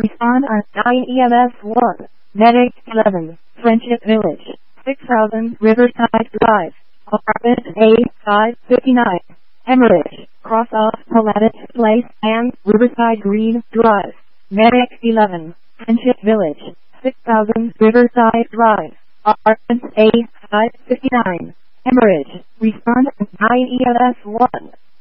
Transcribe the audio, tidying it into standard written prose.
Respond on 9 EMS 1. Medic 11. Friendship Village. 6000 Riverside Drive. Apartment A 559. Hemorrhage. Cross off Pilatus Place and Riverside Green Drive. Medic 11. Friendship Village. 6000 Riverside Drive. Apartment A 559. Hemorrhage. Respond on 9 EMS 1.